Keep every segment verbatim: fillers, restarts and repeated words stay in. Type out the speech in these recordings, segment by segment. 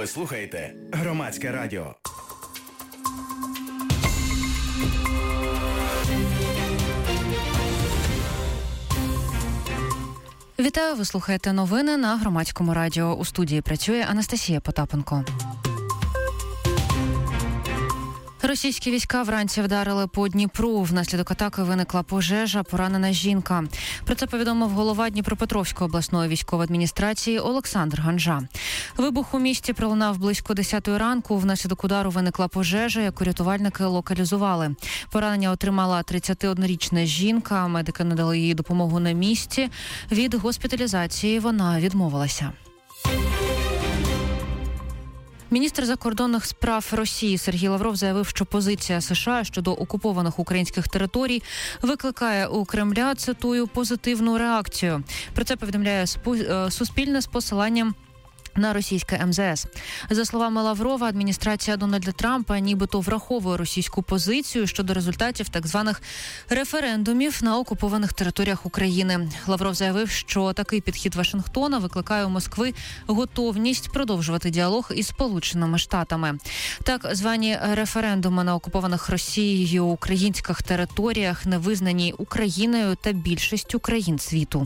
Ви слухаєте Громадське радіо. Вітаю, ви слухаєте новини на Громадському радіо. У студії працює Анастасія Потапенко. Російські війська вранці вдарили по Дніпру. Внаслідок атаки виникла пожежа, поранена жінка. Про це повідомив голова Дніпропетровської обласної військової адміністрації Олександр Ганжа. Вибух у місті пролунав близько десятої ранку. Внаслідок удару виникла пожежа, яку рятувальники локалізували. Поранення отримала тридцятиоднорічна жінка. Медики надали їй допомогу на місці. Від госпіталізації вона відмовилася. Міністр закордонних справ Росії Сергій Лавров заявив, що позиція США щодо окупованих українських територій викликає у Кремля, цитую, позитивну реакцію. Про це повідомляє Суспільне з посиланням на російське ем зе ес. За словами Лаврова, адміністрація Дональда Трампа нібито враховує російську позицію щодо результатів так званих референдумів на окупованих територіях України. Лавров заявив, що такий підхід Вашингтона викликає у Москви готовність продовжувати діалог із Сполученими Штатами. Так звані референдуми на окупованих Росією українських територіях не визнані Україною та більшістю країн світу.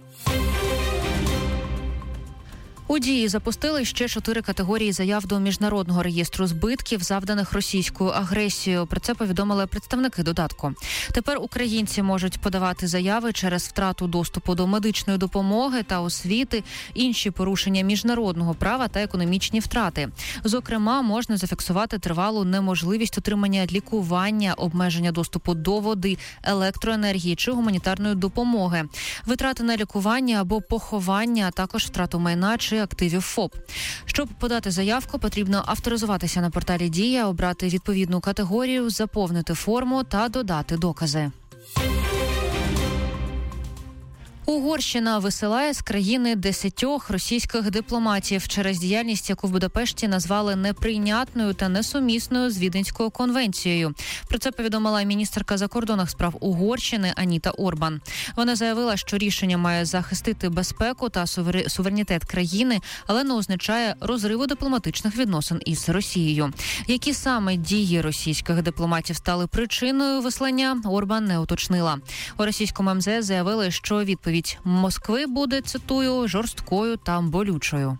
У дії запустили ще чотири категорії заяв до Міжнародного реєстру збитків, завданих російською агресією. Про це повідомили представники додатку. Тепер українці можуть подавати заяви через втрату доступу до медичної допомоги та освіти, інші порушення міжнародного права та економічні втрати. Зокрема, можна зафіксувати тривалу неможливість отримання лікування, обмеження доступу до води, електроенергії чи гуманітарної допомоги, витрати на лікування або поховання, а також втрату майна чи активів ФОП. Щоб подати заявку, потрібно авторизуватися на порталі «Дія», обрати відповідну категорію, заповнити форму та додати докази. Угорщина висилає з країни десятьох російських дипломатів через діяльність, яку в Будапешті назвали неприйнятною та несумісною з Віденською конвенцією. Про це повідомила міністерка закордонних справ Угорщини Аніта Орбан. Вона заявила, що рішення має захистити безпеку та суверенітет країни, але не означає розриву дипломатичних відносин із Росією. Які саме дії російських дипломатів стали причиною вислання, Орбан не уточнила. У російському ем зе ес заявили, що відповідь Москви буде, цитую, жорсткою та болючою.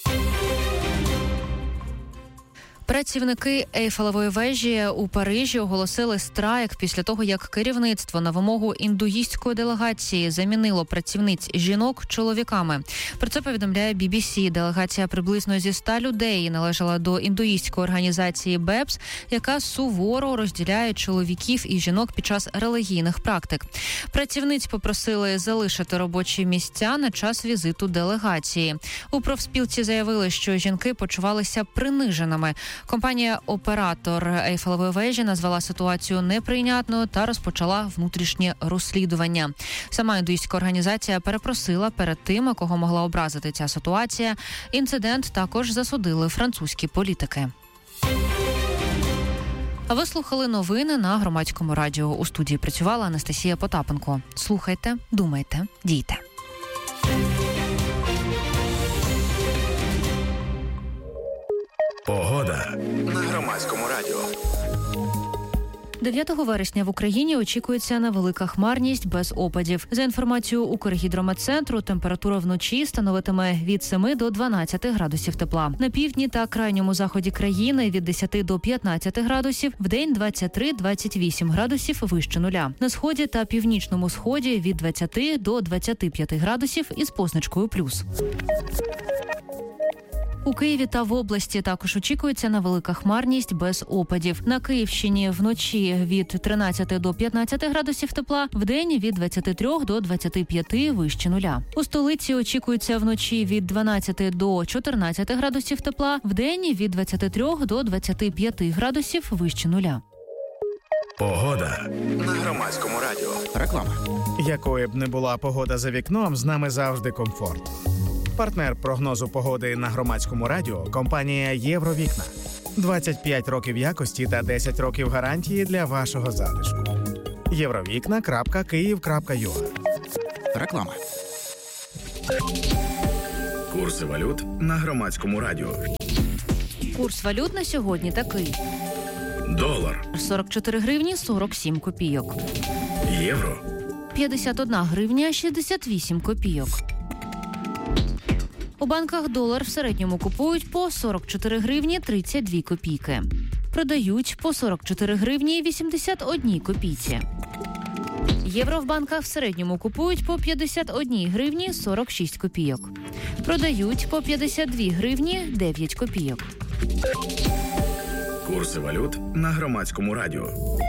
Працівники Ейфелевої вежі у Парижі оголосили страйк після того, як керівництво на вимогу індуїстської делегації замінило працівниць жінок чоловіками. Про це повідомляє бі бі сі. Делегація приблизно зі ста людей належала до індуїстської організації БЕПС, яка суворо розділяє чоловіків і жінок під час релігійних практик. Працівниць попросили залишити робочі місця на час візиту делегації. У профспілці заявили, що жінки почувалися приниженими. Компанія-оператор Ейфелевої вежі назвала ситуацію неприйнятною та розпочала внутрішнє розслідування. Сама індуїстська організація перепросила перед тими, кого могла образити ця ситуація. Інцидент також засудили французькі політики. Ви слухали новини на Громадському радіо. У студії працювала Анастасія Потапенко. Слухайте, думайте, дійте. Погода на Громадському радіо. дев'ятого вересня в Україні очікується невелика хмарність без опадів. За інформацією Укргідрометцентру, температура вночі становитиме від семи до дванадцяти градусів тепла. На півдні та крайньому заході країни від десяти до п'ятнадцяти градусів, вдень двадцять три - двадцять вісім градусів вище нуля. На сході та північному сході від двадцяти до двадцяти п'яти градусів із позначкою плюс. У Києві та в області також очікується невелика хмарність без опадів. На Київщині вночі від тринадцяти до п'ятнадцяти градусів тепла, вдень від двадцяти трьох до двадцяти п'яти вище нуля. У столиці очікується вночі від дванадцяти до чотирнадцяти градусів тепла, вдень від двадцяти трьох до двадцяти п'яти градусів вище нуля. Погода на Громадському радіо. Реклама. Якою б не була погода за вікном, з нами завжди комфорт. Партнер прогнозу погоди на Громадському радіо – компанія «Євровікна». двадцять п'ять років якості та десять років гарантії для вашого затишку. євровікна крапка київ крапка ю а. Реклама. Курси валют на Громадському радіо. Курс валют на сьогодні такий. Долар. сорок чотири гривні сорок сім копійок. Євро. п'ятдесят одна гривня шістдесят вісім копійок. У банках долар в середньому купують по сорок чотири гривні тридцять дві копійки. Продають по сорок чотири гривні вісімдесят одна копійці. Євро в банках в середньому купують по п'ятдесят одна гривні сорок шість копійок. Продають по п'ятдесят дві гривні дев'ять копійок. Курси валют на Громадському радіо.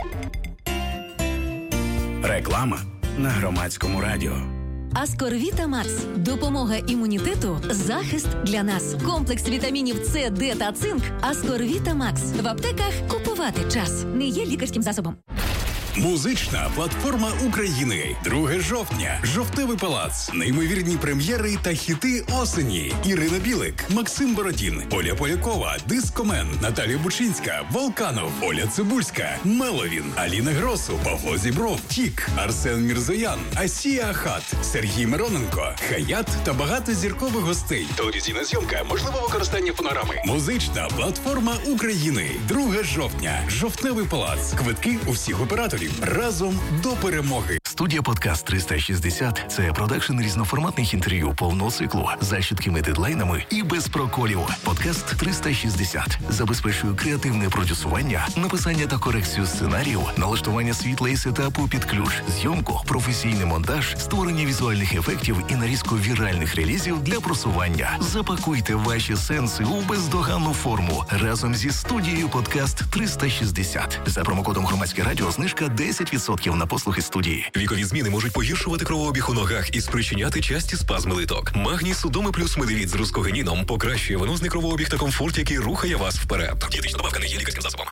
Реклама на Громадському радіо. Аскорвіта Макс. Допомога імунітету, захист для нас. Комплекс вітамінів С, Д та цинк. Аскорвіта Макс. В аптеках купувати час. Не є лікарським засобом. Музична платформа України. друге жовтня. Жовтневий палац. Неймовірні прем'єри та хіти осені. Ірина Білик, Максим Бородін, Оля Полякова, Дискомен, Наталія Бучинська, Волканов, Оля Цибульська, Меловін, Аліна Гросу, Павло Зібров, Тік, Арсен Мірзоян, Асія Ахат, Сергій Мироненко, Хаят та багато зіркових гостей. Телевізійна зйомка, можливо використання фонограми. Музична платформа України. друге жовтня. Жовтневий палац. Квитки у всіх операторів. Разом до перемоги. Студія «Подкаст триста шістдесят» – це продакшн різноформатних інтерв'ю повного циклу за чіткими дедлайнами і без проколів. «Подкаст триста шістдесят» забезпечує креативне продюсування, написання та корекцію сценарію, налаштування світла і сетапу під ключ, зйомку, професійний монтаж, створення візуальних ефектів і нарізку віральних релізів для просування. Запакуйте ваші сенси у бездоганну форму разом зі студією «Подкаст триста шістдесят». За промокодом «Громадське радіо» знижка десять відсотків на послуги студії. Вікові зміни можуть погіршувати кровообіг у ногах і спричиняти часті спазми литок. Магній Судоми плюс Медевіт з рускогеніном покращує венозний кровообіг та комфорт, який рухає вас вперед. Дієтична добавка не є лікарським засобом.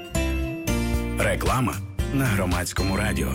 Реклама на Громадському радіо.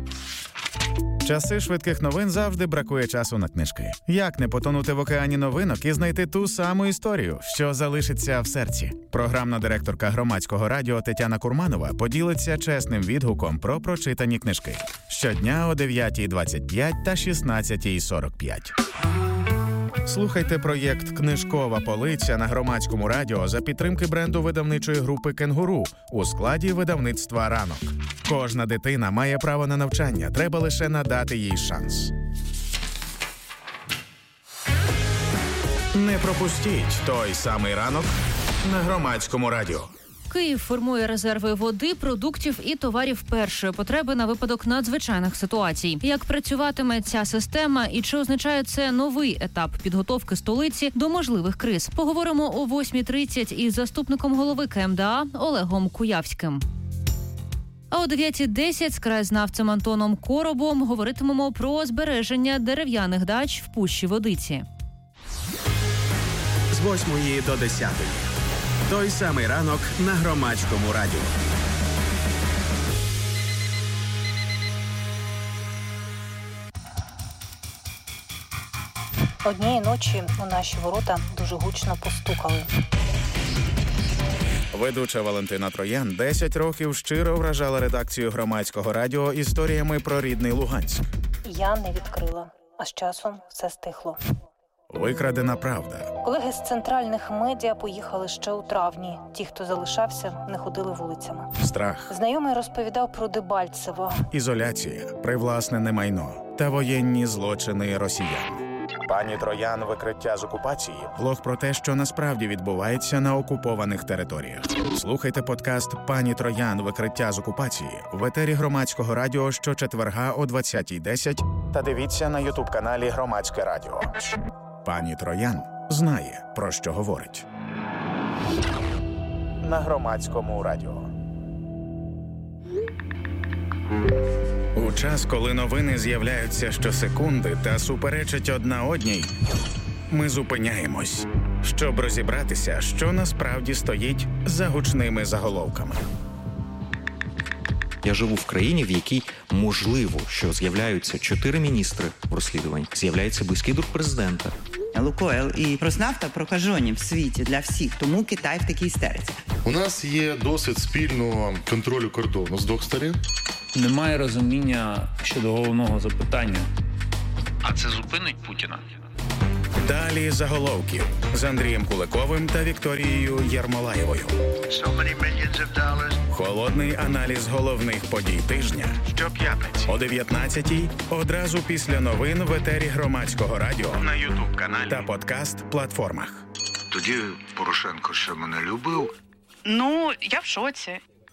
Часи швидких новин завжди бракує часу на книжки. Як не потонути в океані новинок і знайти ту саму історію, що залишиться в серці? Програмна директорка Громадського радіо Тетяна Курманова поділиться чесним відгуком про прочитані книжки. Щодня о дев'ятій двадцять п'ять та шістнадцятій сорок п'ять. Слухайте проєкт «Книжкова полиця» на Громадському радіо за підтримки бренду видавничої групи «Кенгуру» у складі видавництва «Ранок». Кожна дитина має право на навчання, треба лише надати їй шанс. Не пропустіть той самий ранок на Громадському радіо. Київ формує резерви води, продуктів і товарів першої потреби на випадок надзвичайних ситуацій. Як працюватиме ця система і чи означає це новий етап підготовки столиці до можливих криз? Поговоримо о восьмій тридцять із заступником голови КМДА Олегом Куявським. А о дев'ятій десять з краєзнавцем Антоном Коробом говоритимемо про збереження дерев'яних дач в Пущі Водиці. З восьмої до десятої. Той самий ранок на Громадському радіо. Однієї ночі у наші ворота дуже гучно постукали. Ведуча Валентина Троян десять років щиро вражала редакцію Громадського радіо історіями про рідний Луганськ. Я не відкрила, а з часом все стихло. Викрадена правда. Колеги з центральних медіа поїхали ще у травні. Ті, хто залишався, не ходили вулицями. Страх. Знайомий розповідав про Дебальцево. Ізоляція, привласнене майно та воєнні злочини росіян. Пані Троян «Викриття з окупації» – блог про те, що насправді відбувається на окупованих територіях. Слухайте подкаст «Пані Троян. Викриття з окупації» в етері Громадського радіо щочетверга о двадцятій десять та дивіться на ютуб-каналі Громадське радіо. Пані Троян знає, про що говорить. На Громадському радіо. У час, коли новини з'являються щосекунди та суперечать одна одній, ми зупиняємось, щоб розібратися, що насправді стоїть за гучними заголовками. Я живу в країні, в якій можливо, що з'являються чотири міністри в розслідуванні, з'являється близький друг президента. Лукойл і Роснафта прокажені в світі для всіх, тому Китай в такій істериці. У нас є досвід спільного контролю кордону з двох сторін. Немає розуміння щодо головного запитання. А це зупинить Путіна? Далі заголовків з Андрієм Куликовим та Вікторією Єрмолаєвою. Холодний аналіз головних подій тижня щоп'ятниці о дев'ятнадцятій, одразу після новин в етері Громадського радіо на Ютуб-каналі та подкаст-платформах. Тоді Порошенко ще мене любив. Ну, я в шоці.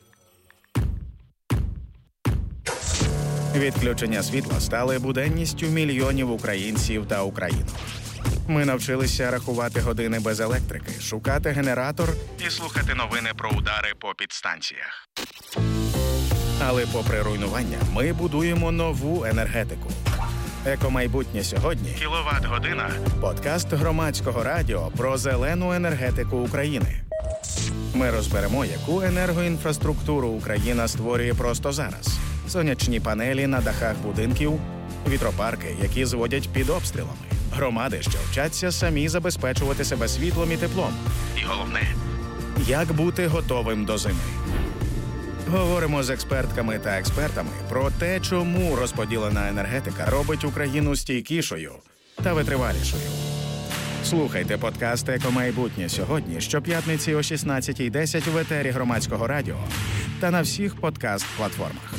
Відключення світла стали буденністю мільйонів українців та українок. Ми навчилися рахувати години без електрики, шукати генератор і слухати новини про удари по підстанціях. Але попри руйнування, ми будуємо нову енергетику. Екомайбутнє сьогодні – кіловат-година. Подкаст Громадського радіо про зелену енергетику України. Ми розберемо, яку енергоінфраструктуру Україна створює просто зараз. Сонячні панелі на дахах будинків, вітропарки, які зводять під обстрілами, громади, що вчаться самі забезпечувати себе світлом і теплом. І головне – як бути готовим до зими. Говоримо з експертками та експертами про те, чому розподілена енергетика робить Україну стійкішою та витривалішою. Слухайте подкаст «Екомайбутнє сьогодні» щоп'ятниці о шістнадцятій десять в етері Громадського радіо та на всіх подкаст-платформах.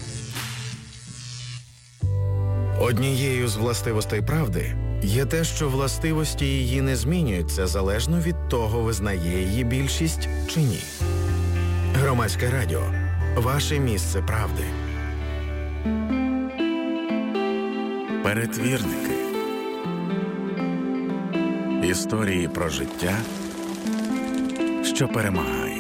Однією з властивостей правди є те, що властивості її не змінюються залежно від того, визнає її більшість чи ні. Громадське радіо – ваше місце правди. Перетвірники. Історії про життя, що перемагає.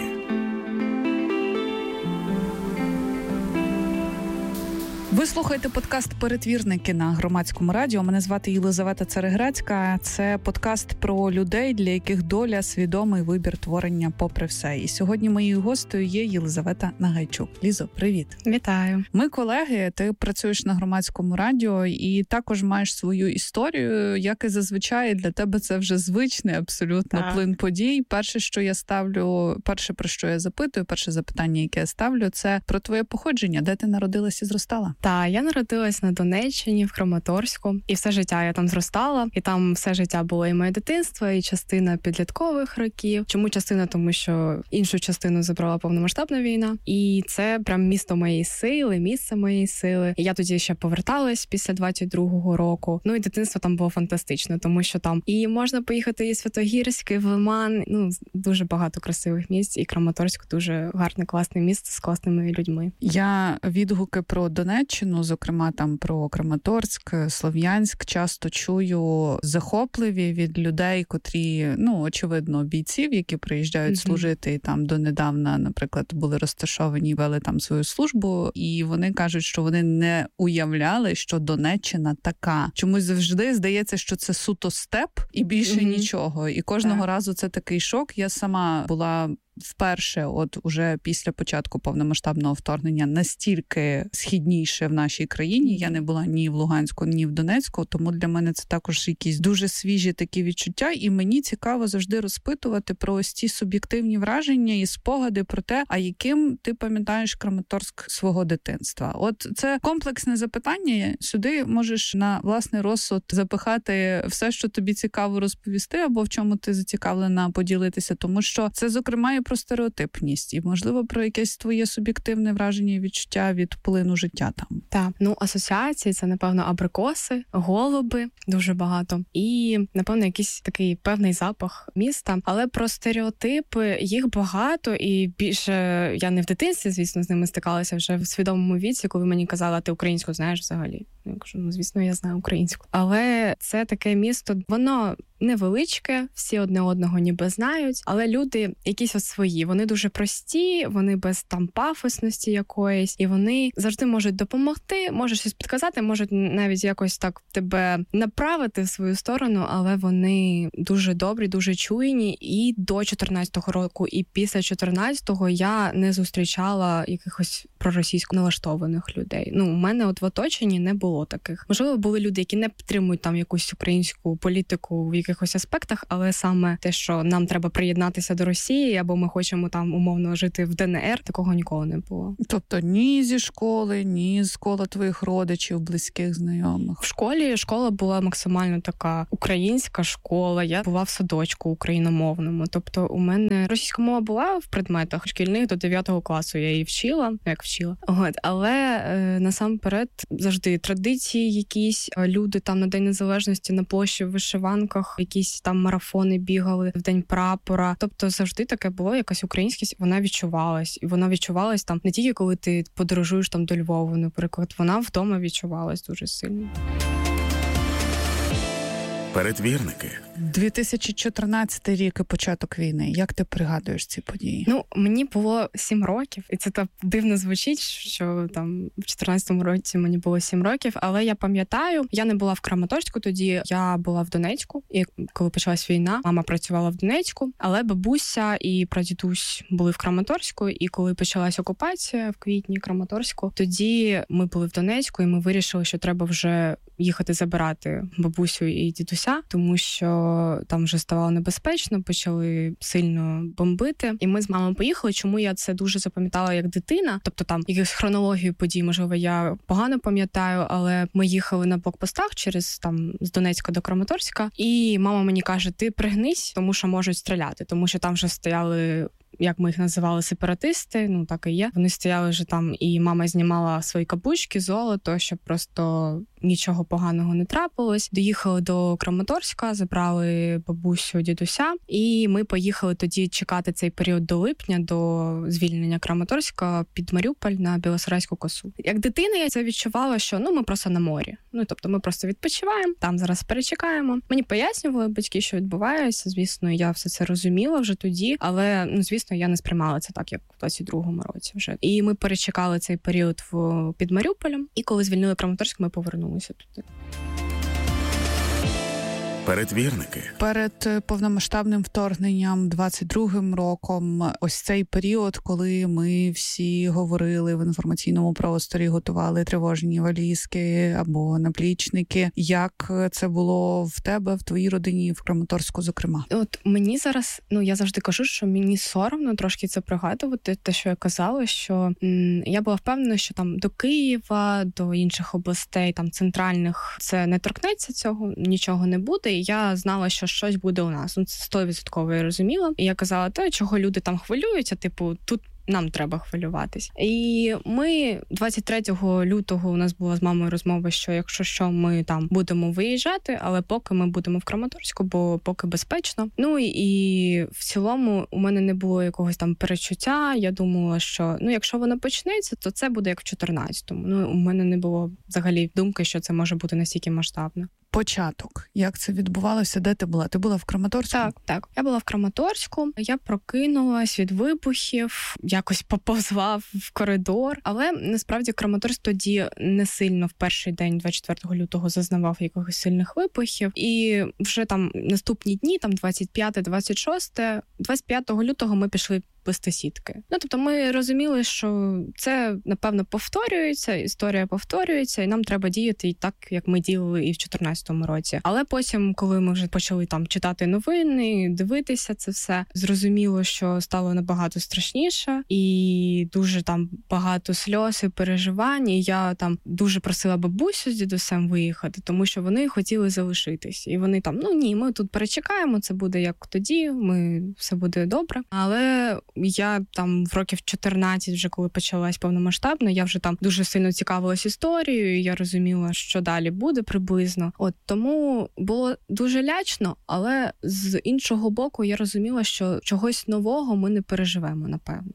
Ви слухаєте подкаст «Перетвірники» на Громадському радіо. Мене звати Єлизавета Цареградська. Це подкаст про людей, для яких доля – свідомий вибір творення попри все. І сьогодні моєю гостею є Єлизавета Нагайчук. Лізо, привіт. Вітаю. Ми колеги, ти працюєш на Громадському радіо і також маєш свою історію, як і зазвичай для тебе це вже звичний абсолютно так. плин подій. Перше, що я ставлю, перше, про що я запитую, перше запитання, яке я ставлю, це про твоє походження. Де ти народилась і зростала? Так, я народилась на Донеччині, в Краматорську, і все життя я там зростала, і там все життя було і моє дитинство, і частина підліткових років. Чому частина? Тому що іншу частину забрала повномасштабна війна, і це прям місто моєї сили, місце моєї сили. І я тоді ще поверталась після двадцять другого року. Ну і дитинство там було фантастичне, тому що там і можна поїхати і Святогірськ, і в Лиман, ну дуже багато красивих місць, і Краматорськ дуже гарне, класне місце з класними людьми. Я відгуки про Донеччину, зокрема там про Краматорськ, Слов'янськ, часто чую захопливі від людей, котрі, ну, очевидно, бійців, які приїжджають mm-hmm. служити і там донедавна, наприклад, були розташовані, вели там свою службу, і вони кажуть, що вони не уявляли, що Донеччина така. Чомусь завжди здається, що це суто степ і більше mm-hmm. нічого. І кожного так. разу це такий шок. Я сама була вперше, от уже після початку повномасштабного вторгнення, настільки східніше в нашій країні. Я не була ні в Луганську, ні в Донецьку, тому для мене це також якісь дуже свіжі такі відчуття, і мені цікаво завжди розпитувати про ось ці суб'єктивні враження і спогади про те, а яким ти пам'ятаєш Краматорськ свого дитинства. От це комплексне запитання, сюди можеш на власний розсуд запихати все, що тобі цікаво розповісти, або в чому ти зацікавлена поділитися, тому що це, зокрема, про стереотипність і, можливо, про якесь твоє суб'єктивне враження і відчуття від плину життя там. Так, ну, асоціації – це, напевно, абрикоси, голуби, дуже багато. І, напевно, якийсь такий певний запах міста. Але про стереотипи їх багато, і більше я не в дитинстві, звісно, з ними стикалася вже в свідомому віці, коли мені казали, ти українську знаєш взагалі? Я кажу, ну, звісно, я знаю українську. Але це таке місто, воно невеличке, всі одне одного ніби знають, але люди якісь от свої, вони дуже прості, вони без там пафосності якоїсь, і вони завжди можуть допомогти, можуть щось підказати, можуть навіть якось так тебе направити в свою сторону, але вони дуже добрі, дуже чуйні, і до чотирнадцятого року, і після чотирнадцятого я не зустрічала якихось проросійсько налаштованих людей. Ну, у мене от в оточенні не було було таких. Можливо, були люди, які не підтримують там якусь українську політику в якихось аспектах, але саме те, що нам треба приєднатися до Росії, або ми хочемо там умовно жити в ДНР, такого ніколи не було. Тобто ні зі школи, ні з кола твоїх родичів, близьких, знайомих? В школі школа була максимально така українська школа. Я була в садочку україномовному. Тобто у мене російська мова була в предметах шкільних до дев'ятого класу. Я її вчила, як вчила. От, але е, насамперед завжди традиції якісь. Люди там на День Незалежності на площі в вишиванках, якісь там марафони бігали в День прапора. Тобто завжди таке було, якась українськість, вона відчувалась. І вона відчувалась там не тільки коли ти подорожуєш там до Львова, наприклад, вона вдома відчувалась дуже сильно. Передвірники. дві тисячі чотирнадцятий рік і початок війни. Як ти пригадуєш ці події? Ну, мені було сім років, і це так дивно звучить, що там в чотирнадцятому році мені було сім років, але я пам'ятаю, я не була в Краматорську тоді, я була в Донецьку, і коли почалась війна, мама працювала в Донецьку, але бабуся і прадідусь були в Краматорську, і коли почалась окупація в квітні Краматорську, тоді ми були в Донецьку, і ми вирішили, що треба вже їхати забирати бабусю і дідуся, тому що там вже ставало небезпечно, почали сильно бомбити. І ми з мамою поїхали. Чому я це дуже запам'ятала як дитина? Тобто там якусь хронологію подій, можливо, я погано пам'ятаю, але ми їхали на блокпостах через там з Донецька до Краматорська, і мама мені каже, ти пригнись, тому що можуть стріляти, тому що там вже стояли, як ми їх називали, сепаратисти, ну так і є. Вони стояли вже там, і мама знімала свої каблучки, золото, щоб просто нічого поганого не трапилось. Доїхали до Краматорська, забрали бабусю, дідуся, і ми поїхали тоді чекати цей період до липня, до звільнення Краматорська під Маріуполь на Білосарайську косу. Як дитина я це відчувала, що ну ми просто на морі. Ну тобто ми просто відпочиваємо, там зараз перечекаємо. Мені пояснювали батьки, що відбувається. Звісно, я все це розуміла вже тоді, але ну звісно, я не сприймала це так, як в двадцять другому році вже. І ми перечекали цей період в під Маріуполем, і коли звільнили Краматорськ, ми повернулися туди. Передвірники. Перед повномасштабним вторгненням двадцять другим роком, ось цей період, коли ми всі говорили в інформаційному просторі, готували тривожні валізки або наплічники. Як це було в тебе, в твоїй родині, в Краматорську, зокрема? От мені зараз, ну я завжди кажу, що мені соромно трошки це пригадувати, те, що я казала, що м, я була впевнена, що там до Києва, до інших областей, там центральних, це не торкнеться цього, нічого не буде. І я знала, що щось буде у нас. Ну, це сто відсотків я розуміла. І я казала, те, чого люди там хвилюються, типу, тут нам треба хвилюватись. І ми двадцять третього лютого у нас була з мамою розмова, що якщо що, ми там будемо виїжджати, але поки ми будемо в Краматорську, бо поки безпечно. Ну і, і в цілому у мене не було якогось там перечуття. Я думала, що ну якщо воно почнеться, то це буде як в чотирнадцятому. Ну у мене не було взагалі думки, що це може бути настільки масштабно. Початок. Як це відбувалося? Де ти була? Ти була в Краматорську? Так, так. Я була в Краматорську. Я прокинулась від вибухів, якось поповзла в коридор. Але насправді Краматорськ тоді не сильно в перший день, двадцять четвертого лютого, зазнавав якихось сильних вибухів. І вже там наступні дні, там двадцять п'яте, двадцять шосте, двадцять п'ятого лютого ми пішли плести сітки. Ну, тобто ми розуміли, що це, напевно, повторюється, історія повторюється, і нам треба діяти і так, як ми діяли і в чотирнадцятому році. Але потім, коли ми вже почали там читати новини, дивитися це все, зрозуміло, що стало набагато страшніше, і дуже там багато сльоз і переживань, і я там дуже просила бабусю з дідусем виїхати, тому що вони хотіли залишитись. І вони там, ну ні, ми тут перечекаємо, це буде як тоді, ми, все буде добре. Але я там в років чотирнадцять, вже коли почалась повномасштабна, я вже там дуже сильно цікавилась історією, і я розуміла, що далі буде приблизно. От тому було дуже лячно, але з іншого боку я розуміла, що чогось нового ми не переживемо, напевно.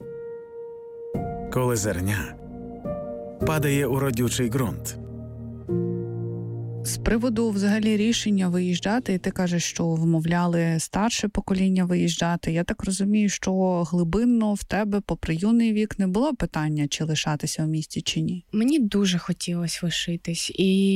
Коли зерня падає у родючий ґрунт, З приводу взагалі рішення виїжджати, і ти кажеш, що вмовляли старше покоління виїжджати. Я так розумію, що глибинно в тебе, попри юний вік, не було питання, чи лишатися в місті, чи ні? Мені дуже хотілося лишитись.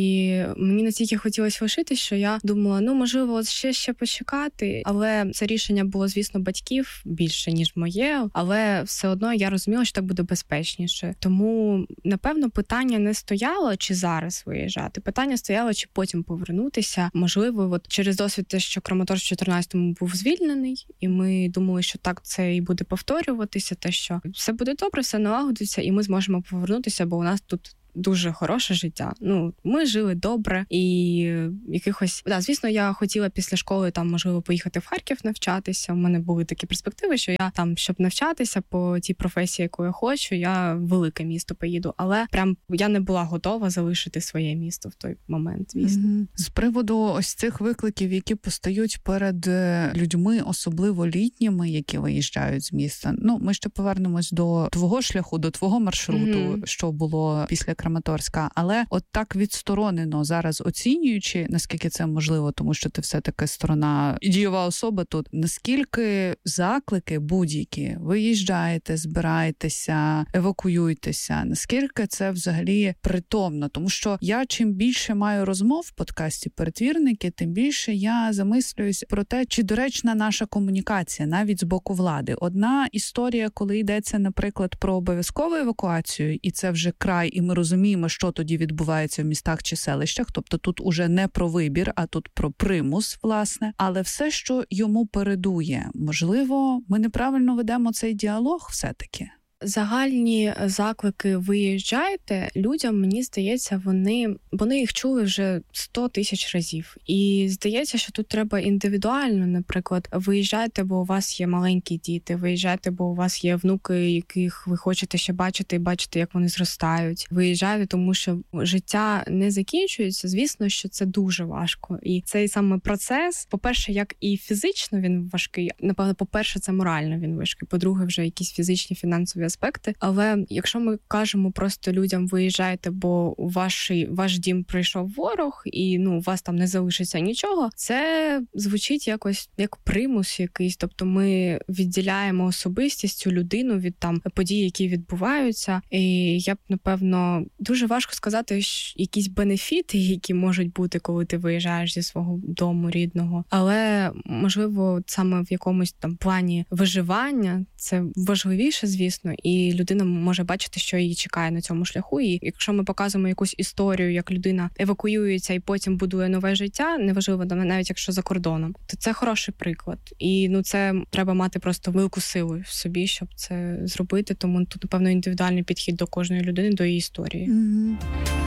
І мені настільки хотілося лишитись, що я думала, ну, можливо, от ще ще почекати. Але це рішення було, звісно, батьків більше, ніж моє. Але все одно я розуміла, що так буде безпечніше. Тому, напевно, питання не стояло, чи зараз виїжджати. Питання стояло, чи потім повернутися. Можливо, от через досвід те, що Краматорськ в чотирнадцятому був звільнений, і ми думали, що так це і буде повторюватися, те, що все буде добре, все налагодиться, і ми зможемо повернутися, бо у нас тут дуже хороше життя. Ну, ми жили добре і якихось... Да, звісно, я хотіла після школи там, можливо, поїхати в Харків навчатися. У мене були такі перспективи, що я там, щоб навчатися по тій професії, яку я хочу, я в велике місто поїду. Але прям я не була готова залишити своє місто в той момент, звісно. Mm-hmm. З приводу ось цих викликів, які постають перед людьми, особливо літніми, які виїжджають з міста. Ну, ми ще повернемось до твого шляху, до твого маршруту, mm-hmm. що було після Краматорська, але от так відсторонено зараз оцінюючи, наскільки це можливо, тому що ти все-таки сторона і дієва особа тут, наскільки заклики будь-які, виїжджаєте, збираєтеся, евакуюйтеся, наскільки це взагалі притомно, тому що я чим більше маю розмов в подкасті «Перетвірники», тим більше я замислююсь про те, чи доречна наша комунікація навіть з боку влади. Одна історія, коли йдеться, наприклад, про обов'язкову евакуацію, і це вже край, і ми розуміємо, розуміємо, що тоді відбувається в містах чи селищах, тобто тут уже не про вибір, а тут про примус, власне. Але все, що йому передує, можливо, ми неправильно ведемо цей діалог все-таки? Загальні заклики «виїжджайте» людям, мені здається, вони, вони їх чули вже сто тисяч разів. І здається, що тут треба індивідуально, наприклад, виїжджайте, бо у вас є маленькі діти, виїжджайте, бо у вас є внуки, яких ви хочете ще бачити і бачити, як вони зростають. Виїжджайте, тому що життя не закінчується. Звісно, що це дуже важко. І цей саме процес, по-перше, як і фізично він важкий, напевно, по-перше, це морально він важкий, по-друге, вже якісь фізичні, фінансові аспекти. Але якщо ми кажемо просто людям виїжджайте, бо у ваш, ваш дім прийшов ворог і ну у вас там не залишиться нічого, це звучить якось як примус якийсь. Тобто ми відділяємо особистість, цю людину від там подій, які відбуваються. І я б, напевно, дуже важко сказати якісь бенефіти, які можуть бути, коли ти виїжджаєш зі свого дому рідного. Але, можливо, саме в якомусь там плані виживання це важливіше, звісно, і людина може бачити, що її чекає на цьому шляху. І якщо ми показуємо якусь історію, як людина евакуюється і потім будує нове життя, неважливо, навіть якщо за кордоном, то це хороший приклад. І ну це треба мати просто велику силу в собі, щоб це зробити. Тому тут, напевно, індивідуальний підхід до кожної людини, до її історії. Mm-hmm.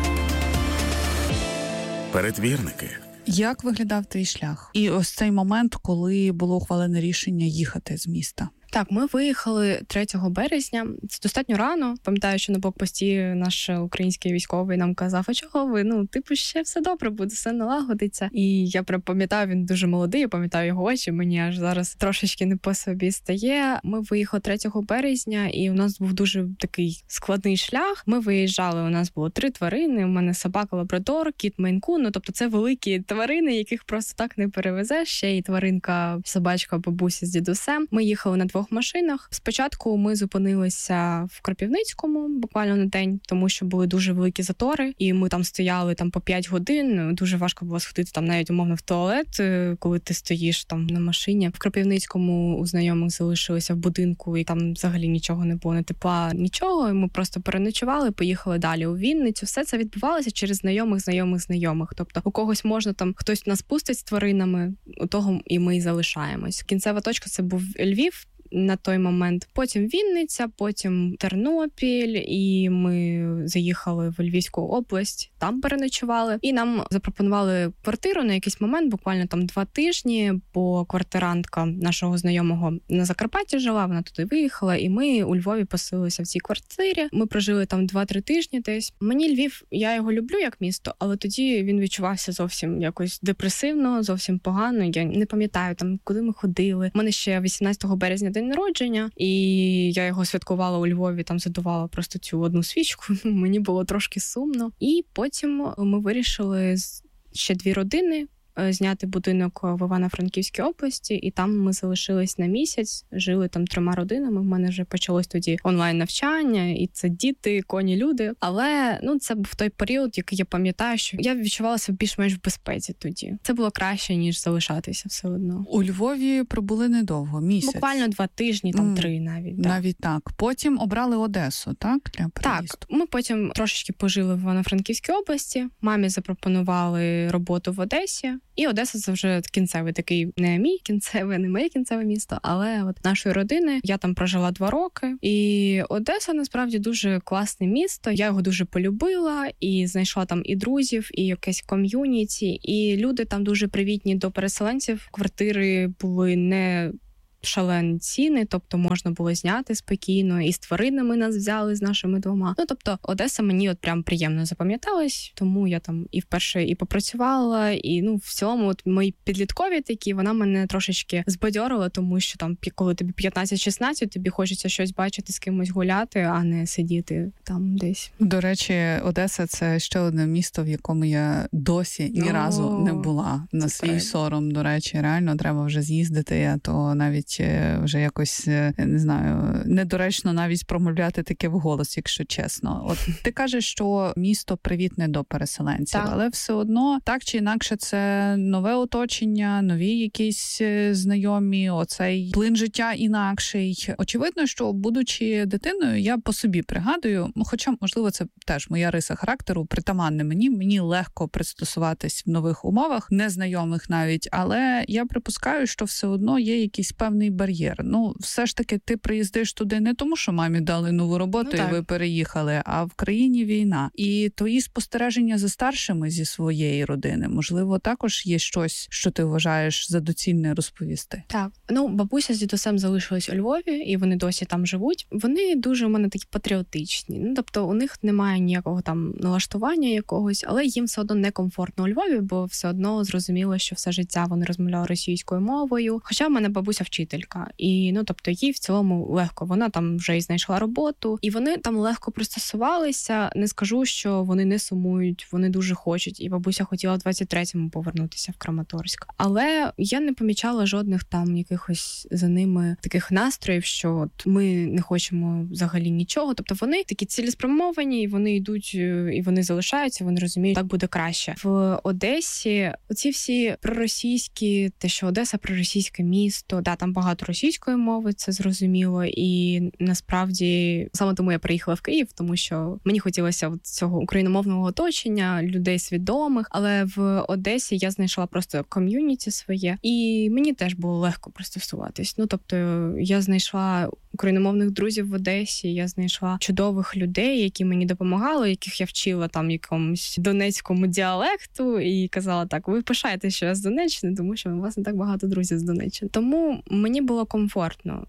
Перетвірники. Як виглядав твій шлях? І ось цей момент, коли було ухвалене рішення їхати з міста? Так, ми виїхали третього березня. Це достатньо рано. Пам'ятаю, що на блокпості наш український військовий нам казав, а чого ви? Ну, типу, ще все добре буде, все налагодиться. І я прям пам'ятаю, він дуже молодий, я пам'ятаю його очі, мені аж зараз трошечки не по собі стає. Ми виїхали третього березня, і у нас був дуже такий складний шлях. Ми виїжджали, у нас було три тварини, у мене собака лабрадор, кіт Мейн-кун, ну, тобто це великі тварини, яких просто так не перевезеш. Ще й тваринка, собачка, бабуся з дідусем. Ми їхали на двох машинах. Спочатку ми зупинилися в Кропивницькому буквально на день, тому що були дуже великі затори, і ми там стояли там по п'ять годин. Дуже важко було сходити там навіть умовно в туалет, коли ти стоїш там на машині. В Кропивницькому у знайомих залишилися в будинку, і там взагалі нічого не було, не тепла, нічого. І ми просто переночували, поїхали далі у Вінницю. Все це відбувалося через знайомих, знайомих, знайомих. Тобто у когось можна там, хтось нас пустить з тваринами, у того і ми і залишаємось. Кінцева точка це був Львів на той момент. Потім Вінниця, потім Тернопіль, і ми заїхали в Львівську область, там переночували. І нам запропонували квартиру на якийсь момент, буквально там два тижні, бо квартирантка нашого знайомого на Закарпатті жила, вона туди виїхала, і ми у Львові поселилися в цій квартирі. Ми прожили там два-три тижні десь. Мені Львів, я його люблю як місто, але тоді він відчувався зовсім якось депресивно, зовсім погано. Я не пам'ятаю там, куди ми ходили. У мене ще вісімнадцятого березня день народження, і я його святкувала у Львові, там задувала просто цю одну свічку. Мені було трошки сумно. І потім ми вирішили ще дві родини зняти будинок в Івано-Франківській області, і там ми залишились на місяць, жили там трьома родинами. В мене вже почалось тоді онлайн-навчання, і це діти, коні, люди. Але, ну, це був той період, який я пам'ятаю, що я відчувала себе більш-менш в безпеці тоді. Це було краще, ніж залишатися все одно. У Львові пробули недовго, місяць. Буквально два тижні, там mm, три навіть. Так. Навіть так. Потім обрали Одесу, так? Для переїзду? Так. Ми потім трошечки пожили в Івано-Франківській області. Мамі запропонували роботу в Одесі. І Одеса – це вже кінцевий такий, не мій кінцевий, не моє кінцеве місто, але от нашої родини. Я там прожила два роки. І Одеса, насправді, дуже класне місто. Я його дуже полюбила і знайшла там і друзів, і якесь ком'юніті. І люди там дуже привітні до переселенців. Квартири були не шалені ціни, тобто можна було зняти спокійно, і з тваринами нас взяли, з нашими двома. Ну, тобто, Одеса мені от прям приємно запам'яталась, тому я там і вперше і попрацювала, і, ну, в цілому, от мої підліткові такі, вона мене трошечки збадьорила, тому що там, коли тобі п'ятнадцять-шістнадцять, тобі хочеться щось бачити, з кимось гуляти, а не сидіти там десь. До речі, Одеса – це ще одне місто, в якому я досі ні О, разу не була. На свій правильно. Сором, до речі, реально треба вже з'їздити, а то навіть вже якось, не знаю, недоречно навіть промовляти таке вголос, якщо чесно. От ти кажеш, що місто привітне до переселенців, так. Але все одно, так чи інакше, це нове оточення, нові якісь знайомі, оцей плин життя інакший. Очевидно, що, будучи дитиною, я по собі пригадую, хоча, можливо, це теж моя риса характеру, притаманне мені, мені легко пристосуватись в нових умовах, незнайомих навіть, але я припускаю, що все одно є якийсь певний бар'єр. Ну, все ж таки, ти приїздиш туди не тому, що мамі дали нову роботу, ну, і ви переїхали, а в країні війна. І твої спостереження за старшими зі своєї родини, можливо, також є щось, що ти вважаєш за доцільне розповісти? Так. Ну, бабуся з дідусем залишились у Львові, і вони досі там живуть. Вони дуже у мене такі патріотичні. Ну, тобто, у них немає ніякого там налаштування якогось, але їм все одно некомфортно у Львові, бо все одно зрозуміло, що все життя вони розмовляли російською мовою. Хоча в мене бабуся вчителька. І, ну, тобто, їй в цілому легко. Вона там вже і знайшла роботу, і вони там легко пристосувалися. Не скажу, що вони не сумують, вони дуже хочуть. І бабуся хотіла в двадцять третьому повернутися в Краматорськ. Але я не помічала жодних там якихось за ними таких настроїв, що от ми не хочемо взагалі нічого. Тобто вони такі цілеспрямовані, і вони йдуть, і вони залишаються, вони розуміють, так буде краще. В Одесі оці всі проросійські, те, що Одеса проросійське місто, да, там багато російської мови, це зрозуміло, і насправді саме тому я приїхала в Київ, тому що мені хотілося цього україномовного оточення, людей свідомих, але в Одесі я знайшла просто ком'юніті своє, і мені теж було легко пристосуватись. Ну, тобто, я знайшла україномовних друзів в Одесі, я знайшла чудових людей, які мені допомагали, яких я вчила там якомусь донецькому діалекту, і казала так, ви пишаєте, що я з Донеччини, тому що у вас не так багато друзів з Донеччини. Тому мені було комфортно.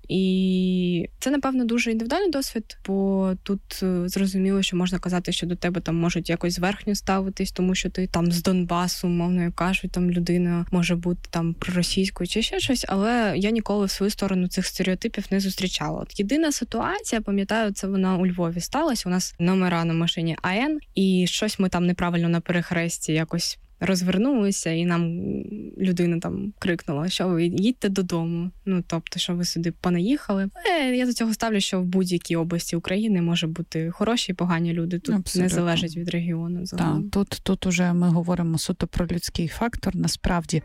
І це, напевно, дуже індивідуальний досвід, бо тут зрозуміло, що можна казати, що до тебе там можуть якось зверхньо ставитись, тому що ти там з Донбасу, мовно кажуть, там людина може бути там проросійською чи ще щось, але я ніколи в свою сторону цих стереотипів не зустрічала. От єдина ситуація, пам'ятаю, це вона у Львові сталася. У нас номера на машині АН, і щось ми там неправильно на перехресті якось розвернулися, і нам людина там крикнула, що ви їдьте додому. Ну, тобто, що ви сюди понаїхали. Е, я до цього ставлю, що в будь-якій області України може бути хороші і погані люди. Тут абсолютно не залежить від регіону. Так, тут, тут уже ми говоримо суто про людський фактор, насправді.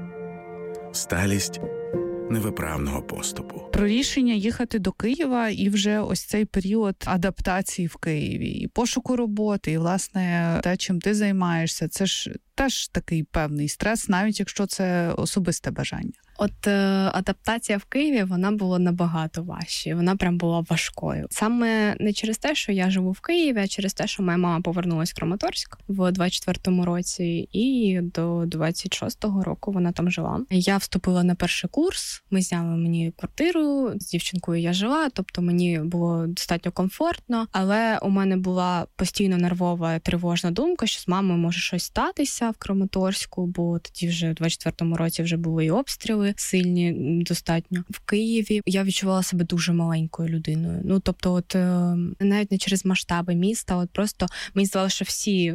Сталість невиправного поступу. Про рішення їхати до Києва і вже ось цей період адаптації в Києві, і пошуку роботи, і, власне, те, чим ти займаєшся, це ж теж такий певний стрес, навіть якщо це особисте бажання. От е, адаптація в Києві, вона була набагато важча, вона прям була важкою. Саме не через те, що я живу в Києві, а через те, що моя мама повернулась в Краматорськ в двадцять четвертому році, і до двадцять шостого року вона там жила. Я вступила на перший курс, ми зняли мені квартиру, з дівчинкою я жила, тобто мені було достатньо комфортно, але у мене була постійно нервова тривожна думка, що з мамою може щось статися в Краматорську, бо тоді вже в двадцять четвертому році вже були і обстріли сильні достатньо. В Києві я відчувала себе дуже маленькою людиною. Ну, тобто, от навіть не через масштаби міста, от просто мені здавалося, що всі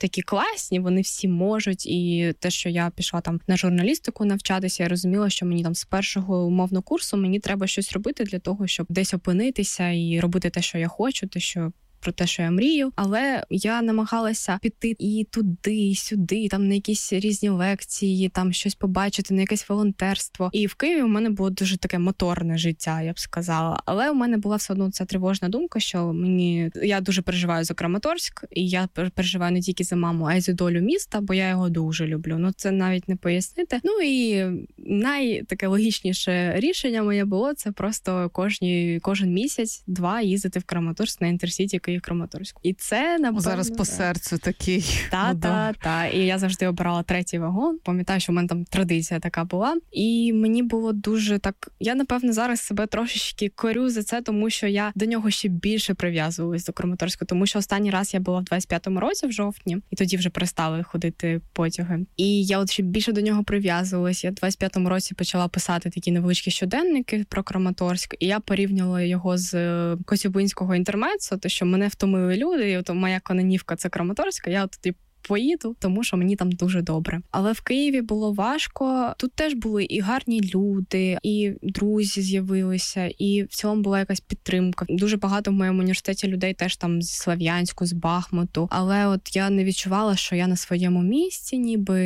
такі класні, вони всі можуть. І те, що я пішла там на журналістику навчатися, я розуміла, що мені там з першого умовного курсу мені треба щось робити для того, щоб десь опинитися і робити те, що я хочу, те, що про те, що я мрію, але я намагалася піти і туди, і сюди, там на якісь різні лекції, там щось побачити, на якесь волонтерство. І в Києві у мене було дуже таке моторне життя, я б сказала. Але у мене була все одно ця тривожна думка, що мені я дуже переживаю за Краматорськ, і я переживаю не тільки за маму, а й за долю міста, бо я його дуже люблю. Ну це навіть не пояснити. Ну і найтаке логічніше рішення моє було це просто кожні кожен місяць два їздити в Краматорськ на інтерсіті в Краматорську. І це, напевно... Зараз по серцю такий. Та, та, та. І я завжди обирала третій вагон. Пам'ятаю, що в мене там традиція така була. І мені було дуже так... Я, напевно, зараз себе трошечки корю за це, тому що я до нього ще більше прив'язувалась до Краматорську. Тому що останній раз я була в двадцять п'ятому році, в жовтні, і тоді вже перестали ходити потяги. І я от ще більше до нього прив'язувалась. Я в двадцять п'ятому році почала писати такі невеличкі щоденники про Краматорськ. І я порівняла його з Коцюбинського інтермеццо, то що мене втомили люди, і от моя канонівка – це Краматорська, я от тоді поїду, тому що мені там дуже добре. Але в Києві було важко. Тут теж були і гарні люди, і друзі з'явилися, і в цілому була якась підтримка. Дуже багато в моєму університеті людей теж там з Слов'янську, з Бахмуту. Але от я не відчувала, що я на своєму місці, ніби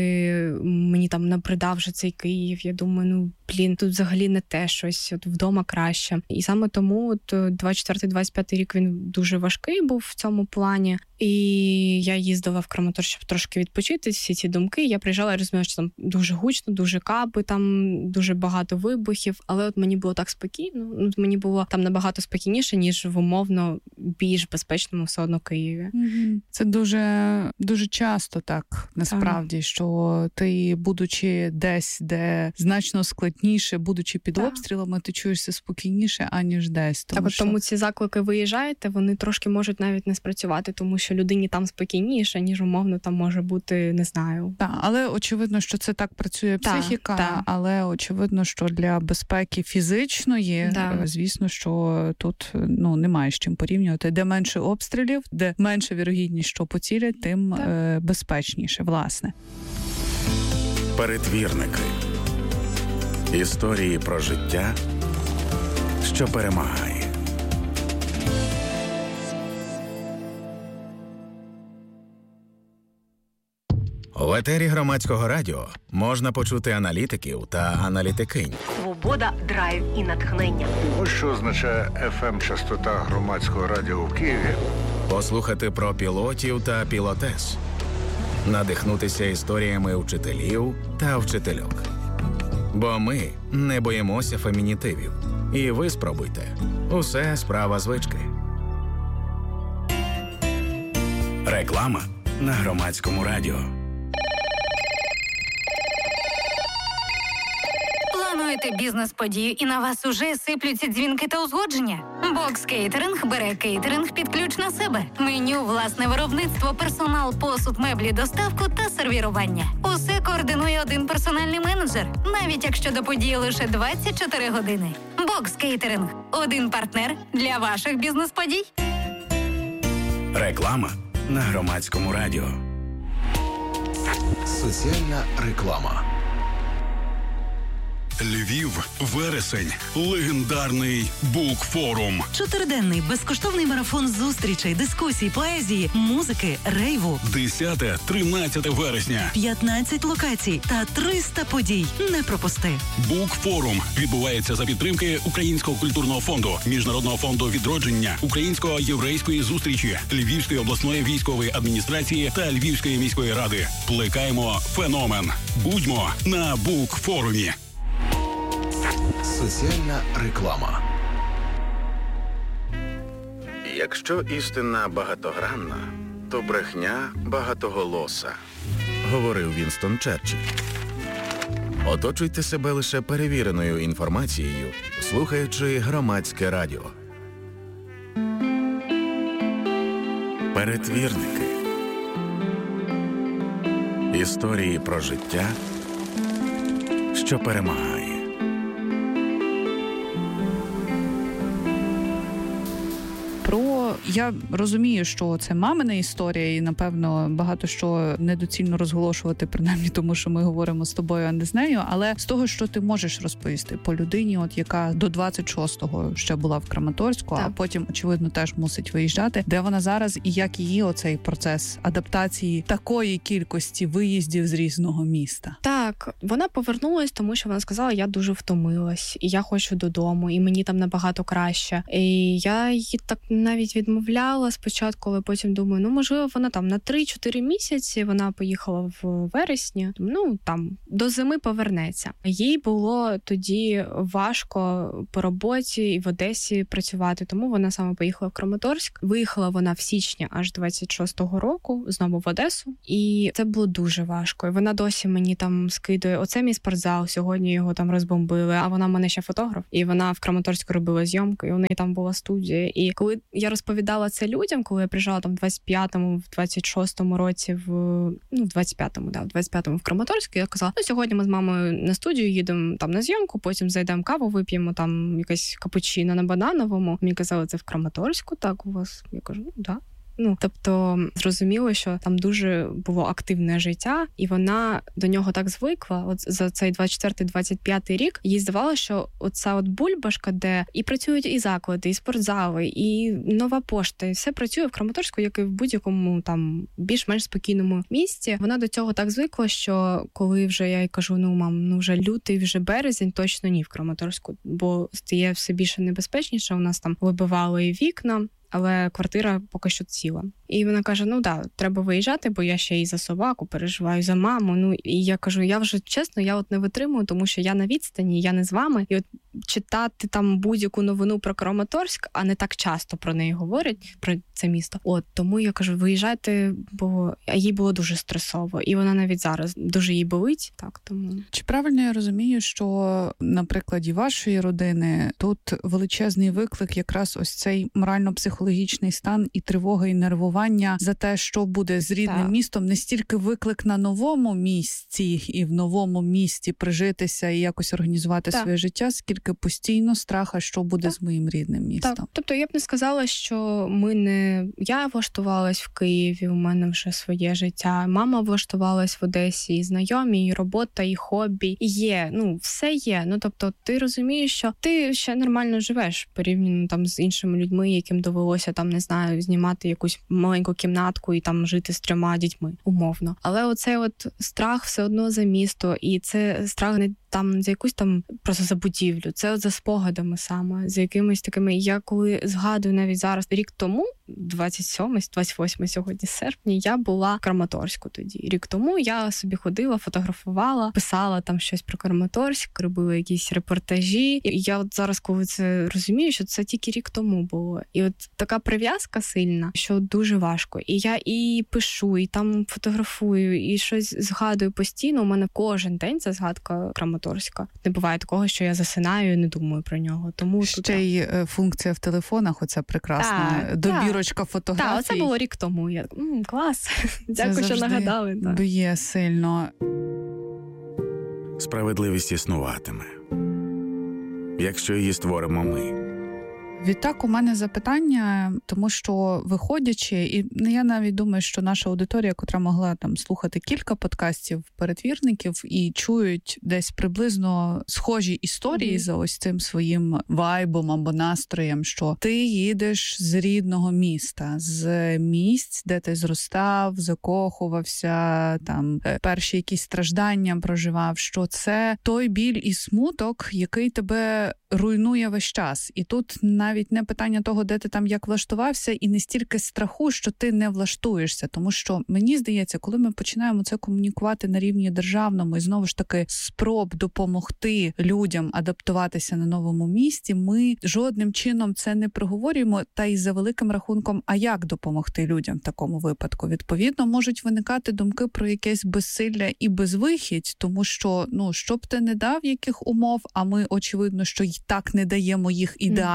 мені там набридав вже цей Київ. Я думаю, ну, блін, тут взагалі не те щось, от вдома краще. І саме тому от двадцять четвертий двадцять п'ятий рік він дуже важкий був в цьому плані. І я їздила в Краматорськ, щоб трошки відпочити, всі ці думки. Я приїжджала, я розуміла, що там дуже гучно, дуже капи, там дуже багато вибухів. Але от мені було так спокійно, ну, мені було там набагато спокійніше, ніж в умовно більш безпечному все одно Києві. Це дуже, дуже часто так, насправді, так. Що ти, будучи десь, де значно складніше, будучи під так. обстрілами, ти чуєшся спокійніше, аніж десь. Тому, так, що... тому ці заклики виїжджаєте, вони трошки можуть навіть не спрацювати, тому що людині там спокійніше, ніж умовно там може бути, не знаю. Так, але очевидно, що це так працює психіка, та, та. Але очевидно, що для безпеки фізичної, да. звісно, що тут ну немає з чим порівнювати. Де менше обстрілів, де менше вірогідність, що поцілять, тим е- безпечніше, власне. Перетвірники. Історії про життя, що перемагає. В етері Громадського радіо можна почути аналітиків та аналітикинь. Свобода, драйв і натхнення. Ось що означає еф ем-частота Громадського радіо в Києві. Послухати про пілотів та пілотес. Надихнутися історіями вчителів та вчительок. Бо ми не боїмося фемінітивів. І ви спробуйте. Усе справа звички. Реклама на Громадському радіо. Плануєте бізнес-подію і на вас уже сиплються дзвінки та узгодження? Бокс Кейтеринг бере кейтеринг під ключ на себе. Меню, власне виробництво, персонал, посуд, меблі, доставку та сервірування. Усе координує один персональний менеджер, навіть якщо до події лише двадцять чотири години. Бокс Кейтеринг – один партнер для ваших бізнес-подій. Реклама на Громадському радіо. Соціальна реклама. Львів, вересень, легендарний Букфорум. Чотириденний безкоштовний марафон зустрічей, дискусій, поезії, музики, рейву. десяте-тринадцяте вересня. п'ятнадцять локацій та триста подій. Не пропусти. Букфорум відбувається за підтримки Українського культурного фонду, Міжнародного фонду відродження, Української єврейської зустрічі, Львівської обласної військової адміністрації та Львівської міської ради. Плекаємо феномен. Будьмо на Букфорумі. Соціальна реклама. Якщо істина багатогранна, то брехня багатоголоса, говорив Вінстон Черчилль. Оточуйте себе лише перевіреною інформацією, слухаючи Громадське радіо. Перетвірники. Історії про життя, що перемагає. Про я розумію, що це мамина історія, і, напевно, багато що недоцільно розголошувати, принаймні тому, що ми говоримо з тобою, а не з нею, але з того, що ти можеш розповісти по людині, от яка до двадцять шостого ще була в Краматорську, так. а потім, очевидно, теж мусить виїжджати, де вона зараз і як її оцей процес адаптації такої кількості виїздів з різного міста. Так, вона повернулась, тому що вона сказала, я дуже втомилась, і я хочу додому, і мені там набагато краще. І я її так навіть відмовляла спочатку, але потім думаю, ну, можливо, вона там на три-чотири місяці, вона поїхала в вересні, ну, там, до зими повернеться. Їй було тоді важко по роботі і в Одесі працювати, тому вона саме поїхала в Краматорськ. Виїхала вона в січні аж двадцять шостого року, знову в Одесу, і це було дуже важко. І вона досі мені там скидує, оце мій спортзал, сьогодні його там розбомбили, а вона в мене ще фотограф, і вона в Краматорську робила зйомку, і у неї там була студія. І коли я розповідала це людям, коли я приїжджала там в двадцять п'ятому, в двадцять шостому році, в, ну, в двадцять п'ятому, да, в двадцять п'ятому в Краматорськ, я казала, ну, сьогодні ми з мамою на студію їдемо там на зйомку, потім зайдемо каву, вип'ємо там якесь капучино на Банановому. Мені казали, це в Краматорську, так у вас? Я кажу, ну, да. Ну, тобто, зрозуміло, що там дуже було активне життя, і вона до нього так звикла. От за цей двадцять четвертий - двадцять п'ятий рік їй здавалося, що оця от бульбашка, де і працюють і заклади, і спортзали, і нова пошта, і все працює в Краматорську, як і в будь-якому там більш-менш спокійному місті. Вона до цього так звикла, що коли вже я їй кажу, ну, мам, ну вже лютий, вже березень, точно ні в Краматорську, бо стає все більше небезпечніше, у нас там вибивали вікна, але квартира поки що ціла. І вона каже, ну да, треба виїжджати, бо я ще і за собаку переживаю, за маму. Ну, і я кажу, я вже, чесно, я от не витримую, тому що я на відстані, я не з вами. І от читати там будь-яку новину про Краматорськ, а не так часто про неї говорять, про це місто. От, тому я кажу, виїжджайте, бо їй було дуже стресово. І вона навіть зараз дуже їй болить. Так, тому... Чи правильно я розумію, що на прикладі вашої родини тут величезний виклик якраз ось цей морально-психологічний стан і тривога, і нервування за те, що буде з рідним так. містом, не стільки виклик на новому місці і в новому місті прижитися і якось організувати так. своє життя, скільки постійно страха, що буде так. з моїм рідним містом. Так. Тобто я б не сказала, що ми не... Я влаштувалась в Києві, у мене вже своє життя. Мама влаштувалась в Одесі, і знайомі, і робота, і хобі. І є, ну, все є. Ну, тобто ти розумієш, що ти ще нормально живеш порівняно там з іншими людьми, яким довелося там, не знаю, знімати якусь маленьку кімнатку і там жити з трьома дітьми, умовно. Але оцей от страх все одно за місто, і це страх не там за якусь там просто за будівлю, це от за спогадами саме, за якимись такими. Я коли згадую навіть зараз, рік тому, двадцять сьомий, двадцять восьмий сьогодні серпня, я була в Краматорську тоді. Рік тому я собі ходила, фотографувала, писала там щось про Краматорськ, робила якісь репортажі. І я от зараз, коли це розумію, що це тільки рік тому було. І от така прив'язка сильна, що дуже важко. І я і пишу, і там фотографую, і щось згадую постійно. У мене кожен день це згадка Краматорська. Не буває такого, що я засинаю і не думаю про нього. Тому ще тут... й функція в телефонах, оця прекрасна так, добірочка так. фотографій. Так, оце було рік тому. Я М, клас. Дякую, що нагадали. Б'є сильно. Справедливість існуватиме, якщо її створимо ми. Відтак, у мене запитання, тому що виходячи, і я навіть думаю, що наша аудиторія, котра могла там слухати кілька подкастів перетвірників і чують десь приблизно схожі історії mm-hmm. за ось цим своїм вайбом або настроєм, що ти їдеш з рідного міста, з місць, де ти зростав, закохувався, там перші якісь страждання проживав, що це той біль і смуток, який тебе руйнує весь час. І тут навіть не питання того, де ти там як влаштувався, і не стільки страху, що ти не влаштуєшся. Тому що, мені здається, коли ми починаємо це комунікувати на рівні державному і знову ж таки спроб допомогти людям адаптуватися на новому місці, ми жодним чином це не проговорюємо, та й за великим рахунком, а як допомогти людям в такому випадку? Відповідно, можуть виникати думки про якесь безсилля і безвихідь, тому що, ну, що б ти не дав яких умов, а ми, очевидно, що й так не даємо їх ідеальних,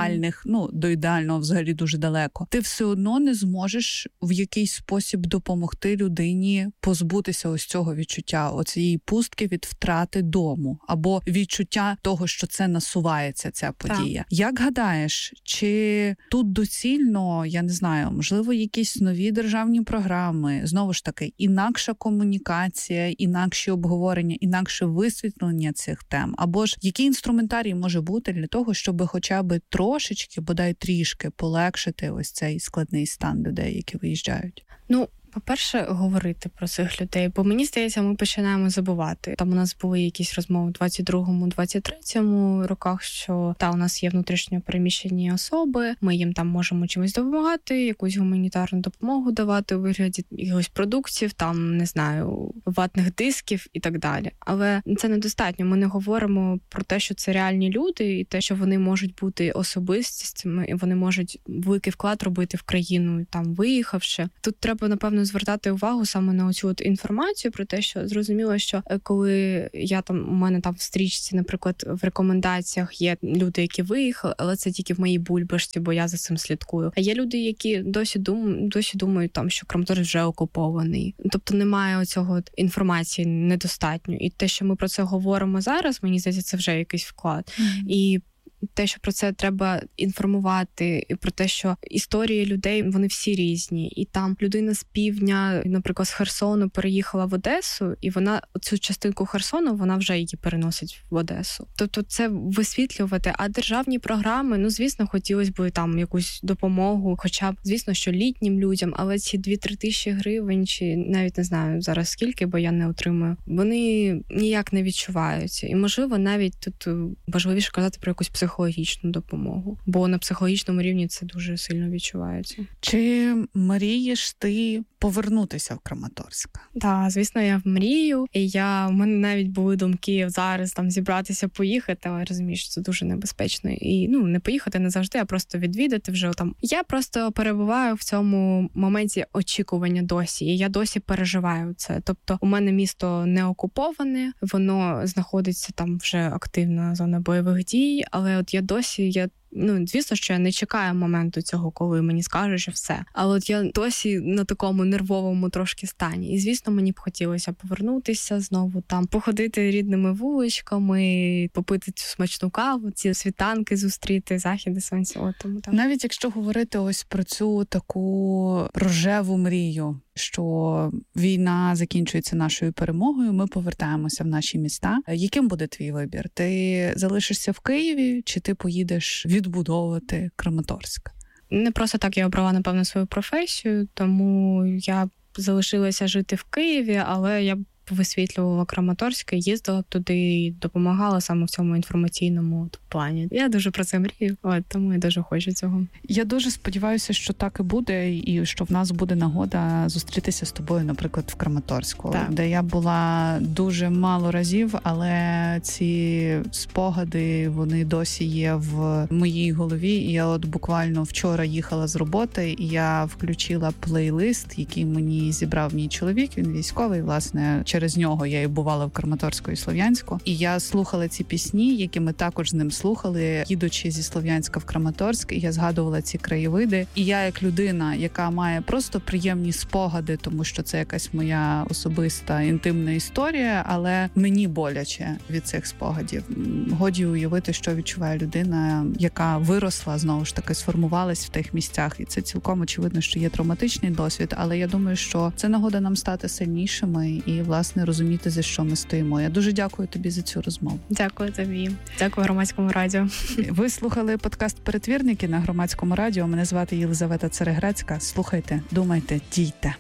ну, до ідеального взагалі дуже далеко, ти все одно не зможеш в якийсь спосіб допомогти людині позбутися ось цього відчуття, оцієї пустки від втрати дому, або відчуття того, що це насувається, ця подія. Так. Як гадаєш, чи тут доцільно, я не знаю, можливо, якісь нові державні програми, знову ж таки, інакша комунікація, інакші обговорення, інакше висвітлення цих тем, або ж який інструментарій може бути для того, щоб хоча б трошечки, бодай трішки полегшити ось цей складний стан людей, які виїжджають? Ну, по-перше, говорити про цих людей, бо мені здається, ми починаємо забувати. Там у нас були якісь розмови у двадцять другому - двадцять третьому роках, що та у нас є внутрішньо переміщені особи, ми їм там можемо чимось допомагати, якусь гуманітарну допомогу давати у вигляді якихось продуктів, там, не знаю, ватних дисків і так далі. Але це недостатньо. Ми не говоримо про те, що це реальні люди, і те, що вони можуть бути особистістями, і вони можуть великий вклад робити в країну, там, виїхавши. Тут треба, напевно, звертати увагу саме на оцю от інформацію про те, що зрозуміло, що коли я там, у мене там в стрічці, наприклад, в рекомендаціях є люди, які виїхали, але це тільки в моїй бульбашці, бо я за цим слідкую. А є люди, які досі думають, досі думають там, що Краматорськ вже окупований. Тобто немає оцього от інформації недостатньо. І те, що ми про це говоримо зараз, мені здається, це вже якийсь вклад. Mm-hmm. І те, що про це треба інформувати, і про те, що історії людей, вони всі різні. І там людина з півдня, наприклад, з Херсону переїхала в Одесу, і вона цю частинку Херсону, вона вже її переносить в Одесу. Тобто це висвітлювати. А державні програми, ну, звісно, хотілося б там якусь допомогу, хоча б, звісно, що літнім людям, але ці дві-три тисячі гривень, чи навіть не знаю зараз скільки, бо я не отримую, вони ніяк не відчуваються. І, можливо, навіть тут важливіше казати про якусь психологічну психологічну допомогу, бо на психологічному рівні це дуже сильно відчувається. Чи мрієш ти повернутися в Краматорськ? Так, звісно, я мрію. І я, у мене навіть були думки зараз там зібратися, поїхати, але розумію, що це дуже небезпечно. І, ну, не поїхати не завжди, а просто відвідати вже там. Я просто перебуваю в цьому моменті очікування досі, і я досі переживаю це. Тобто у мене місто не окуповане, воно знаходиться там вже активна зона бойових дій, але от я досі, я ну, звісно, що я не чекаю моменту цього, коли мені скажуть, що все. Але от я досі на такому нервовому трошки стані. І, звісно, мені б хотілося повернутися знову там, походити рідними вуличками, попити цю смачну каву, ці світанки зустріти, західи сонця. От, тому, так. Навіть якщо говорити ось про цю таку рожеву мрію, що війна закінчується нашою перемогою, ми повертаємося в наші міста. Яким буде твій вибір? Ти залишишся в Києві, чи ти поїдеш відбудовувати Краматорськ? Не просто так я обрала, напевно, свою професію, тому я залишилася жити в Києві, але я висвітлювала Краматорськ, їздила б туди і допомагала саме в цьому інформаційному плані. Я дуже про це мрію, от, тому я дуже хочу цього. Я дуже сподіваюся, що так і буде, і що в нас буде нагода зустрітися з тобою, наприклад, в Краматорську, так. Де я була дуже мало разів, але ці спогади, вони досі є в моїй голові. І я от буквально вчора їхала з роботи, і я включила плейлист, який мені зібрав мій чоловік, він військовий, власне, через нього я і бувала в Краматорську і Слов'янську. І я слухала ці пісні, які ми також з ним слухали, їдучи зі Слов'янська в Краматорськ, і я згадувала ці краєвиди. І я, як людина, яка має просто приємні спогади, тому що це якась моя особиста, інтимна історія, але мені боляче від цих спогадів. Годі уявити, що відчуває людина, яка виросла, знову ж таки, сформувалась в тих місцях. І це цілком очевидно, що є травматичний досвід, але я думаю, що це нагода нам стати сильнішими і, власне, розуміти, за що ми стоїмо. Я дуже дякую тобі за цю розмову. Дякую тобі. Дякую Громадському радіо. Ви слухали подкаст «Перетвірники» на Громадському радіо. Мене звати Єлизавета Цереграцька. Слухайте, думайте, дійте.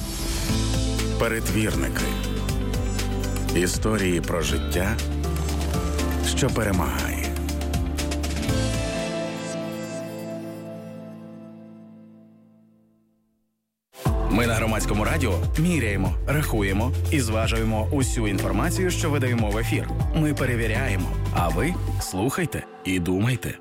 Перетвірники. Історії про життя, що перемагає. Ми на Громадському радіо міряємо, рахуємо і зважуємо усю інформацію, що видаємо в ефір. Ми перевіряємо, а ви слухайте і думайте.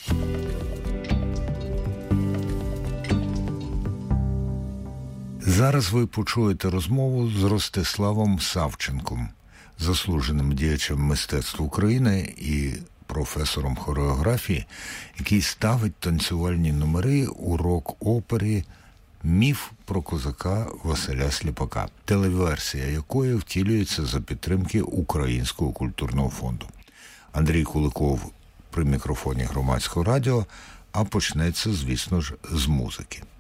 Зараз ви почуєте розмову з Ростиславом Савченком, заслуженим діячем мистецтва України і професором хореографії, який ставить танцювальні номери у рок-опері «Міф про козака Василя Сліпака», телеверсія якої втілюється за підтримки Українського культурного фонду. Андрій Куликов при мікрофоні Громадського радіо, а почнеться, звісно ж, з музики.